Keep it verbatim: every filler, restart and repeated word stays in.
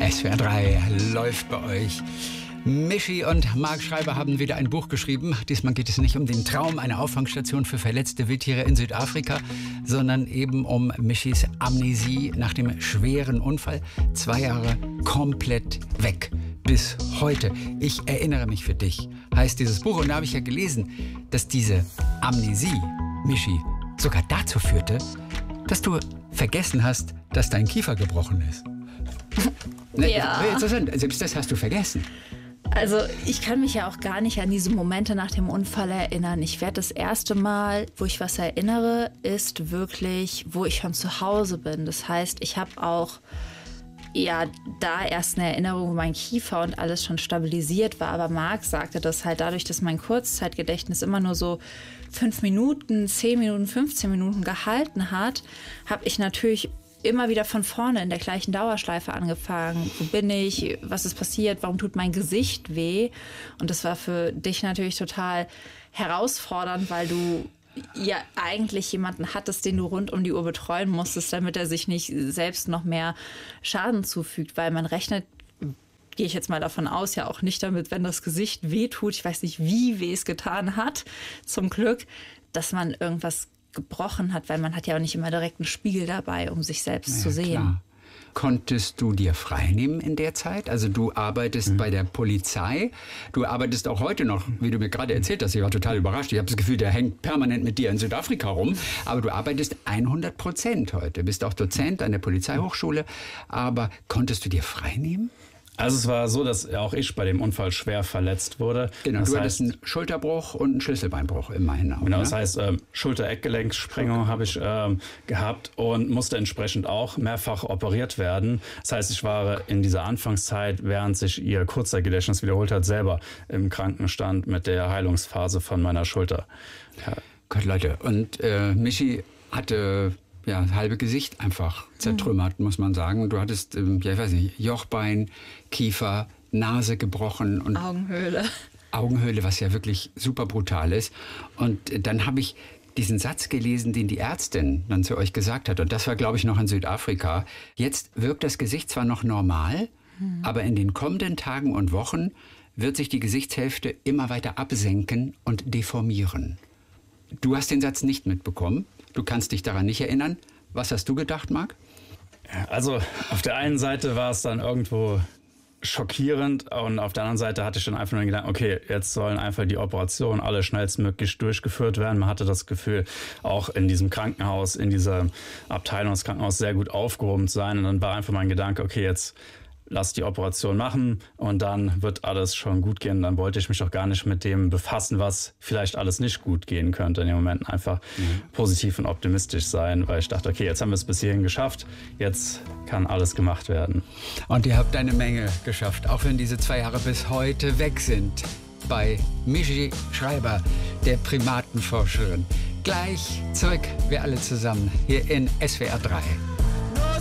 S W R drei läuft bei euch. Michi und Marc Schreiber haben wieder ein Buch geschrieben. Diesmal geht es nicht um den Traum einer Auffangstation für verletzte Wildtiere in Südafrika, sondern eben um Michis Amnesie nach dem schweren Unfall. Zwei Jahre komplett weg. Bis heute. Ich erinnere mich für dich, heißt dieses Buch. Und da habe ich ja gelesen, dass diese Amnesie, Michi, sogar dazu führte, dass du vergessen hast, dass dein Kiefer gebrochen ist. Ja. Interessant. Selbst das hast du vergessen. Also ich kann mich ja auch gar nicht an diese Momente nach dem Unfall erinnern. Ich werde das erste Mal, wo ich was erinnere, ist wirklich, wo ich schon zu Hause bin. Das heißt, ich habe auch ja da erst eine Erinnerung, wo mein Kiefer und alles schon stabilisiert war. Aber Marc sagte, dass halt dadurch, dass mein Kurzzeitgedächtnis immer nur so fünf Minuten, zehn Minuten, fünfzehn Minuten gehalten hat, habe ich natürlich immer wieder von vorne in der gleichen Dauerschleife angefangen. Wo bin ich? Was ist passiert? Warum tut mein Gesicht weh? Und das war für dich natürlich total herausfordernd, weil du ja eigentlich jemanden hattest, den du rund um die Uhr betreuen musstest, damit er sich nicht selbst noch mehr Schaden zufügt. Weil man rechnet, gehe ich jetzt mal davon aus, ja auch nicht damit, wenn das Gesicht weh tut, ich weiß nicht, wie weh es getan hat, zum Glück, dass man irgendwas gebrochen hat, weil man hat ja auch nicht immer direkt einen Spiegel dabei, um sich selbst ja, zu sehen. Klar. Konntest du dir freinehmen in der Zeit? Also du arbeitest mhm. bei der Polizei, du arbeitest auch heute noch, wie du mir gerade erzählt hast, ich war total überrascht. Ich habe das Gefühl, der hängt permanent mit dir in Südafrika rum, aber du arbeitest hundert Prozent heute, bist auch Dozent an der Polizeihochschule, aber konntest du dir freinehmen? Also es war so, dass auch ich bei dem Unfall schwer verletzt wurde. Genau, das du heißt, hattest einen Schulterbruch und einen Schlüsselbeinbruch immerhin auch. Genau, ne? das heißt ähm, Schulter-Eckgelenksprengung habe ich ähm, gehabt und musste entsprechend auch mehrfach operiert werden. Das heißt, ich war in dieser Anfangszeit, während sich ihr Kurzzeitgedächtnis wiederholt hat, selber im Krankenstand mit der Heilungsphase von meiner Schulter. Ja. Gott, Leute, und äh, Michi hatte ja, das halbe Gesicht einfach zertrümmert, mhm. muss man sagen. Du hattest, ähm, ja, ich weiß nicht, Jochbein, Kiefer, Nase gebrochen und Augenhöhle. Augenhöhle, was ja wirklich super brutal ist. Und dann habe ich diesen Satz gelesen, den die Ärztin dann zu euch gesagt hat. Und das war, glaube ich, noch in Südafrika. Jetzt wirkt das Gesicht zwar noch normal, mhm. aber in den kommenden Tagen und Wochen wird sich die Gesichtshälfte immer weiter absenken und deformieren. Du hast den Satz nicht mitbekommen. Du kannst dich daran nicht erinnern. Was hast du gedacht, Marc? Also auf der einen Seite war es dann irgendwo schockierend und auf der anderen Seite hatte ich dann einfach nur den Gedanken, okay, jetzt sollen einfach die Operationen alle schnellstmöglich durchgeführt werden. Man hatte das Gefühl, auch in diesem Krankenhaus, in dieser Abteilung des Krankenhauses sehr gut aufgehoben zu sein. Und dann war einfach mein Gedanke, okay, jetzt lass die Operation machen und dann wird alles schon gut gehen. Dann wollte ich mich auch gar nicht mit dem befassen, was vielleicht alles nicht gut gehen könnte. In dem Moment einfach mhm. positiv und optimistisch sein, weil ich dachte, okay, jetzt haben wir es bis hierhin geschafft, jetzt kann alles gemacht werden. Und ihr habt eine Menge geschafft, auch wenn diese zwei Jahre bis heute weg sind. Bei Michi Schreiber, der Primatenforscherin. Gleich zurück, wir alle zusammen, hier in S W R drei.